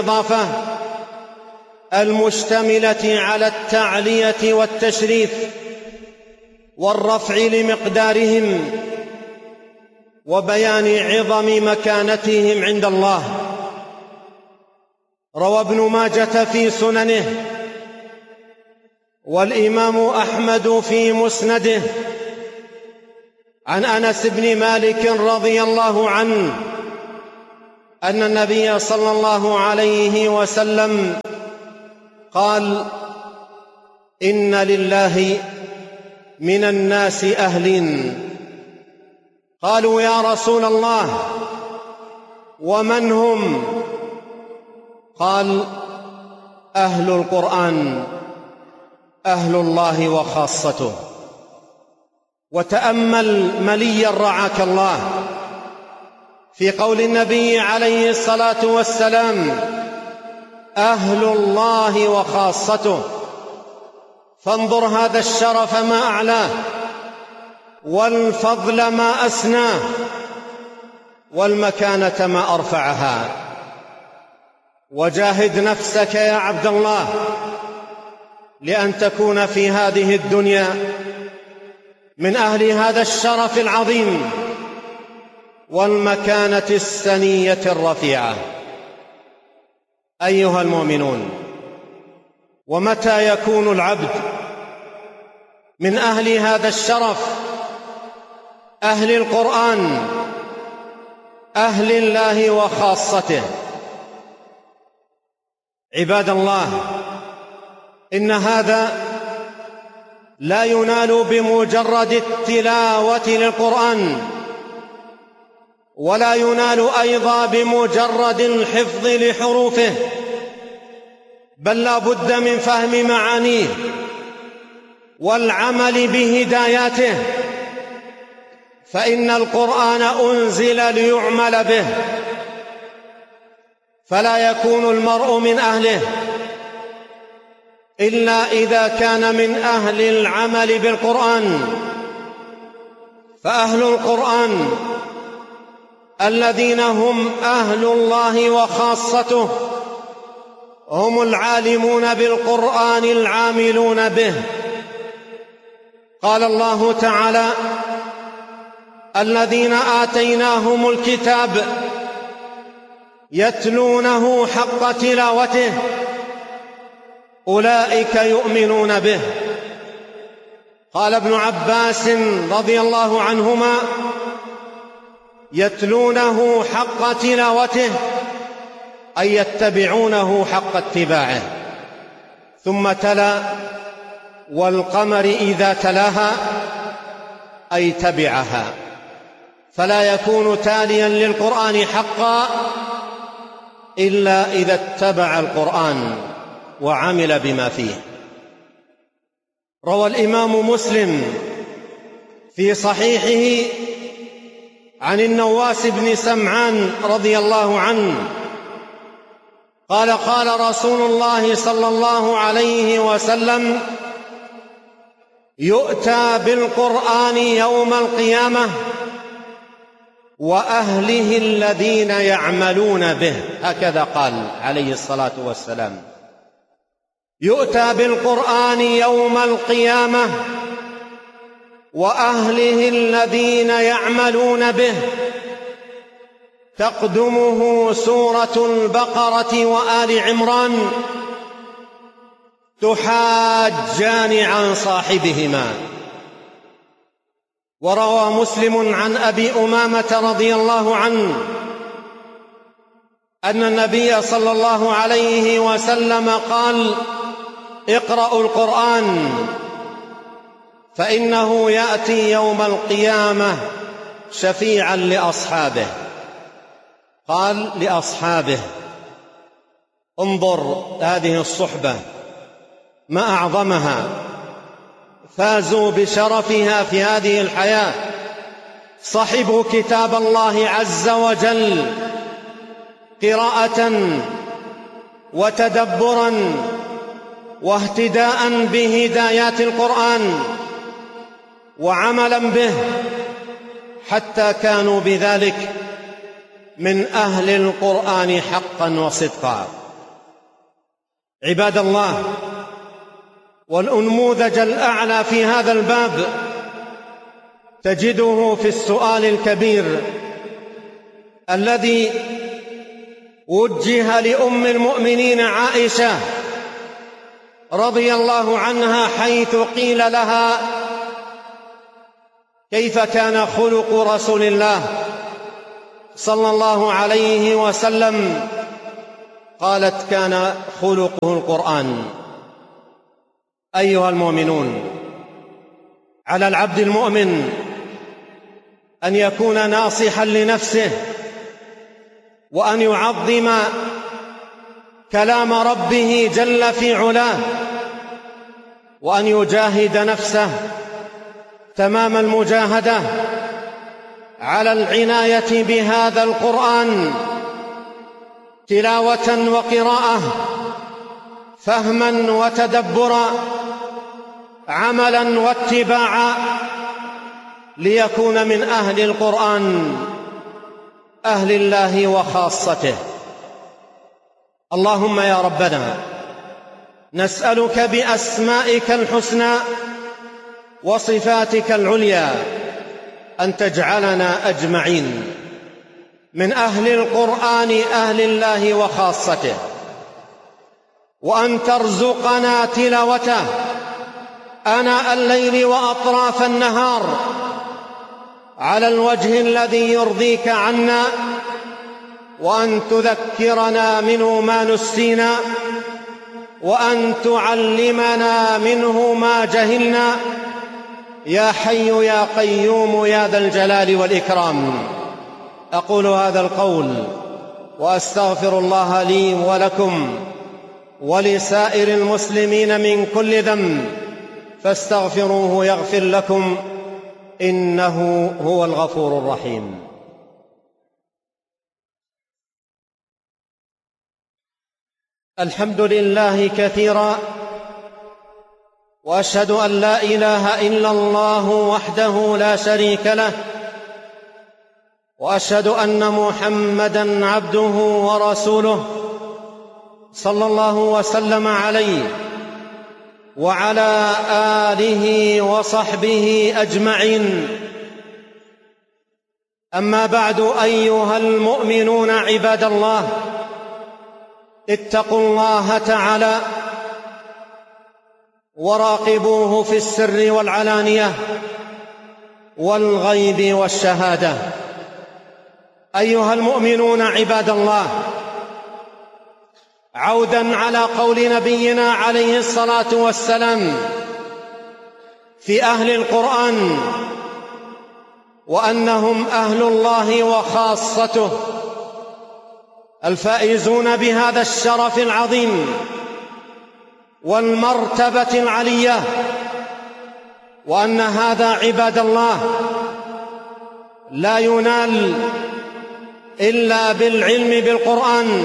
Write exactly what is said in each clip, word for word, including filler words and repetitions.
الإضافة المشتملة على التعلية والتشريف والرفع لمقدارهم وبيان عظم مكانتهم عند الله. روى ابن ماجة في سننه والإمام أحمد في مسنده عن أنس بن مالك رضي الله عنه أن النبي صلى الله عليه وسلم قال: إن لله من الناس أهلين. قالوا: يا رسول الله ومن هم؟ قال: أهل القرآن، أهل الله وخاصته. وتأمل مليا رعاك الله في قول النبي عليه الصلاة والسلام: أهل الله وخاصته. فانظر هذا الشرف ما أعلاه، والفضل ما أسناه، والمكانة ما أرفعها. وجاهد نفسك يا عبد الله لأن تكون في هذه الدنيا من أهل هذا الشرف العظيم والمكانة السنية الرفيعة. أيها المؤمنون، ومتى يكون العبد من أهل هذا الشرف، أهل القرآن، أهل الله وخاصته؟ عباد الله، إن هذا لا ينال بمجرد التلاوة للقرآن، ولا ينال أيضا بمجرد الحفظ لحروفه، بل لا بد من فهم معانيه والعمل بهداياته، فإن القرآن أنزل ليعمل به، فلا يكون المرء من أهله إلا إذا كان من أهل العمل بالقرآن. فأهل القرآن الذين هم أهل الله وخاصته هم العالمون بالقرآن العاملون به. قال الله تعالى: الذين آتيناهم الكتاب يتلونه حق تلاوته أولئك يؤمنون به. قال ابن عباس رضي الله عنهما: يتلونه حق تلاوته أي يتبعونه حق اتباعه. ثم تلا: والقمر إذا تلاها أي تبعها. فلا يكون تاليا للقرآن حقا إلا إذا اتبع القرآن وعمل بما فيه. روى الإمام مسلم في صحيحه عن النواس بن سمعان رضي الله عنه قال: قال رسول الله صلى الله عليه وسلم: يؤتى بالقرآن يوم القيامة وأهله الذين يعملون به. هكذا قال عليه الصلاة والسلام: يؤتى بالقرآن يوم القيامة وأهله الذين يعملون به. تقدمه سورة البقرة وآل عمران تحاجان عن صاحبهما. وروى مسلم عن أبي أمامة رضي الله عنه أن النبي صلى الله عليه وسلم قال: اقرأوا القرآن فإنه يأتي يوم القيامة شفيعا لأصحابه. قال: لأصحابه. انظر هذه الصحبة ما أعظمها، فازوا بشرفها في هذه الحياة. صحبوا كتاب الله عز وجل قراءة وتدبرا واهتداء بهدايات القرآن وعملا به، حتى كانوا بذلك من أهل القرآن حقا وصدقا. عباد الله، والأنموذج الأعلى في هذا الباب تجده في السؤال الكبير الذي وجه لأم المؤمنين عائشة رضي الله عنها، حيث قيل لها: كيف كان خلق رسول الله صلى الله عليه وسلم؟ قالت: كان خلقه القرآن. أيها المؤمنون، على العبد المؤمن أن يكون ناصحا لنفسه، وأن يعظم كلام ربه جل في علاه، وأن يجاهد نفسه تمام المجاهدة على العناية بهذا القرآن تلاوة وقراءة، فهما وتدبرا، عملا واتباعا، ليكون من أهل القرآن، أهل الله وخاصته. اللهم يا ربنا، نسألك بأسمائك الحسنى وصفاتك العليا أن تجعلنا أجمعين من أهل القرآن، أهل الله وخاصته، وأن ترزقنا تلاوته آناء الليل وأطراف النهار على الوجه الذي يرضيك عنا، وأن تذكرنا منه ما نسينا، وأن تعلمنا منه ما جهلنا، يا حي يا قيوم يا ذا الجلال والإكرام. أقول هذا القول وأستغفر الله لي ولكم ولسائر المسلمين من كل ذنب، فاستغفروه يغفر لكم، إنه هو الغفور الرحيم. الحمد لله كثيرا، وأشهد أن لا إله إلا الله وحده لا شريك له، وأشهد أن محمدًا عبده ورسوله صلى الله وسلم عليه وعلى آله وصحبه أجمعين. أما بعد، أيها المؤمنون عباد الله، اتقوا الله تعالى وراقبوه في السر والعلانية والغيب والشهادة. أيها المؤمنون عباد الله، عودا على قول نبينا عليه الصلاة والسلام في أهل القرآن، وأنهم أهل الله وخاصته الفائزون بهذا الشرف العظيم والمرتبة العلية، وأن هذا عباد الله لا ينال إلا بالعلم بالقرآن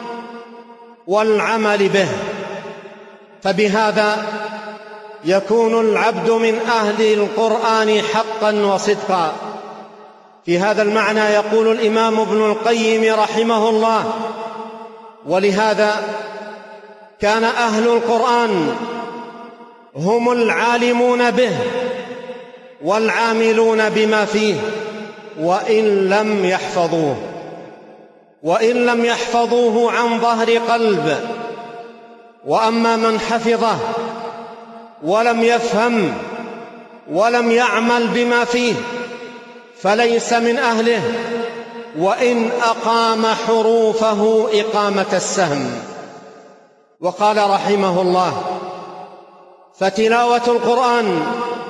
والعمل به، فبهذا يكون العبد من أهل القرآن حقا وصدقا. في هذا المعنى يقول الإمام ابن القيم رحمه الله: ولهذا كان أهل القرآن هم العالمون به والعاملون بما فيه، وإن لم يحفظوه وإن لم يحفظوه عن ظهر قلب. وأما من حفظه ولم يفهم ولم يعمل بما فيه فليس من أهله، وإن أقام حروفه إقامة السهم. وقال رحمه الله: فتلاوة القرآن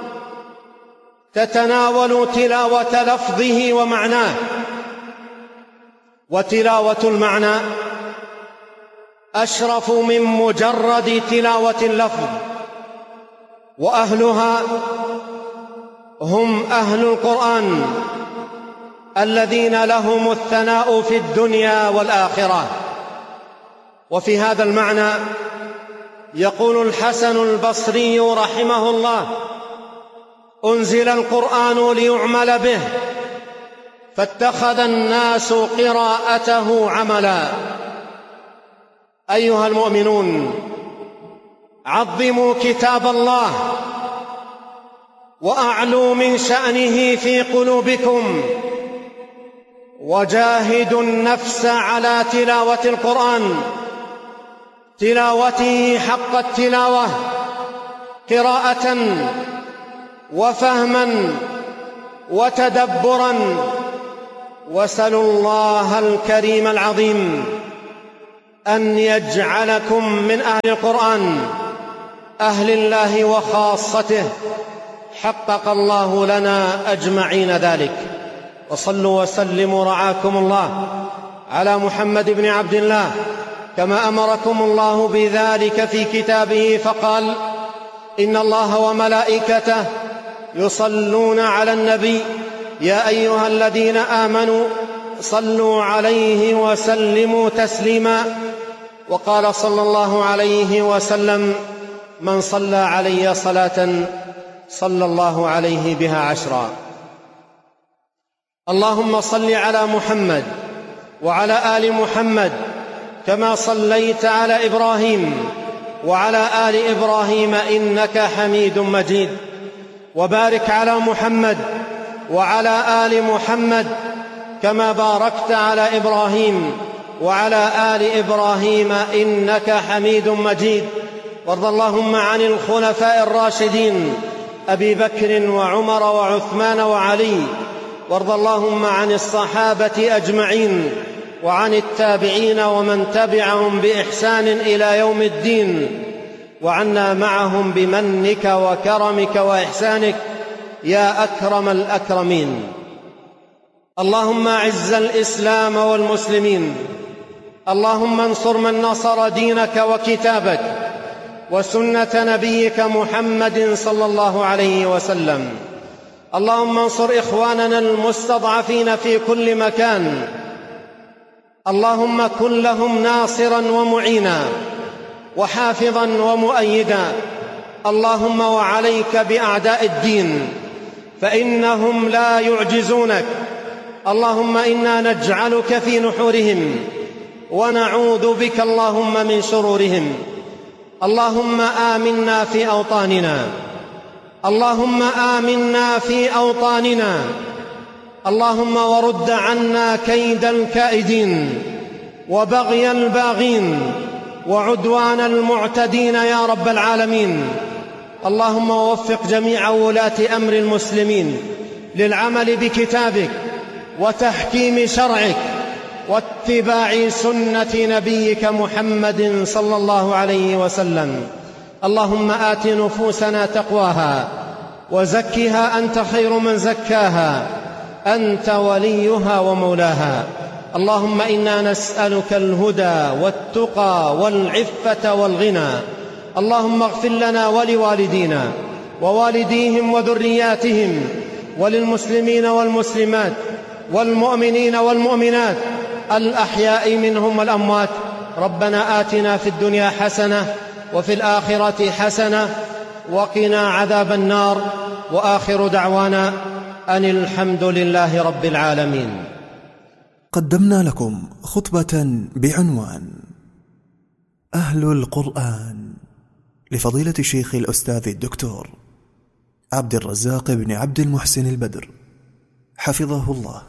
تتناول تلاوة لفظه ومعناه، وتلاوة المعنى أشرف من مجرد تلاوة اللفظ، وأهلها هم أهل القرآن الذين لهم الثناء في الدنيا والآخرة. وفي هذا المعنى يقول الحسن البصري رحمه الله: أنزل القرآن ليعمل به، فاتخذ الناس قراءته عملا. أيها المؤمنون، عظموا كتاب الله وأعلوا من شأنه في قلوبكم، وجاهدوا النفس على تلاوة القرآن، تلاوته حق التلاوة، قراءة وفهما وتدبرا. واسألوا الله الكريم العظيم أن يجعلكم من أهل القرآن، أهل الله وخاصته. حقق الله لنا أجمعين ذلك. وصلوا وسلموا رعاكم الله على محمد بن عبد الله كما أمركم الله بذلك في كتابه، فقال: إن الله وملائكته يصلون على النبي يا أيها الذين آمنوا صلوا عليه وسلموا تسليما. وقال صلى الله عليه وسلم: من صلى علي صلاة صلى الله عليه بها عشرا. اللهم صل على محمد وعلى آل محمد كما صليت على إبراهيم وعلى آل إبراهيم إنك حميد مجيد. وبارك على محمد وعلى آل محمد كما باركت على إبراهيم وعلى آل إبراهيم إنك حميد مجيد. وارض اللهم عن الخلفاء الراشدين أبي بكر وعمر وعثمان وعلي. وارض اللهم عن الصحابة أجمعين وعن التابعين ومن تبعهم بإحسان إلى يوم الدين، وعنا معهم بمنك وكرمك وإحسانك يا أكرم الأكرمين. اللهم أعز الإسلام والمسلمين، اللهم انصر من نصر دينك وكتابك وسنة نبيك محمد صلى الله عليه وسلم. اللهم انصر إخواننا المستضعفين في كل مكان، اللهم كن لهم ناصرا ومعينا وحافظا ومؤيدا. اللهم وعليك بأعداء الدين فإنهم لا يعجزونك. اللهم إنا نجعلك في نحورهم ونعوذ بك اللهم من شرورهم. اللهم آمنا في أوطاننا، اللهم آمنا في أوطاننا. اللهم ورد عنا كيد الكائدين وبغي الباغين وعدوان المعتدين يا رب العالمين. اللهم وفق جميع ولاة أمر المسلمين للعمل بكتابك وتحكيم شرعك واتباع سنة نبيك محمد صلى الله عليه وسلم. اللهم آت نفوسنا تقواها وزكها أنت خير من زكاها، أنت وليها ومولاها. اللهم إنا نسألك الهدى والتقى والعفة والغنى. اللهم اغفر لنا ولوالدينا ووالديهم وذرياتهم وللمسلمين والمسلمات والمؤمنين والمؤمنات الأحياء منهم والأموات. ربنا آتنا في الدنيا حسنة وفي الآخرة حسنة وقنا عذاب النار. وآخر دعوانا أن الحمد لله رب العالمين. قدمنا لكم خطبة بعنوان أهل القرآن لفضيلة الشيخ الأستاذ الدكتور عبد الرزاق بن عبد المحسن البدر حفظه الله.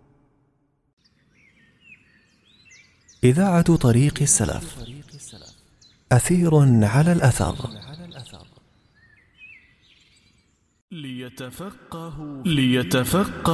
إذاعة طريق السلف، أثير على الأثر. ليتفقهوا ليتفقهوا